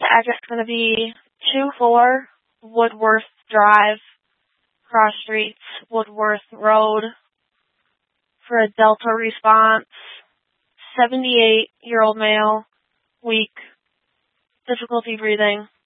The address is going to be 24 Woodworth Drive, Cross Streets, Woodworth Road, for a Delta response. 78-year-old male, weak, difficulty breathing.